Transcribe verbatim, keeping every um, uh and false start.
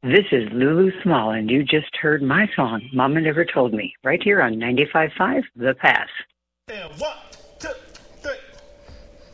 This is Lulu Small, and you just heard my song, Mama Never Told Me, right here on ninety-five point five The Pass.